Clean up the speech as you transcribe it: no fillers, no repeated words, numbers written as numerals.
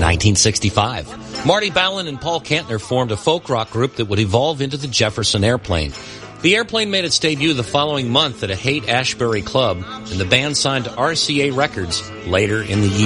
1965, Marty Ballin and Paul Kantner formed a folk rock group that would evolve into the Jefferson Airplane. The Airplane made its debut the following month at a Haight-Ashbury club, and the band signed to RCA Records later in the year.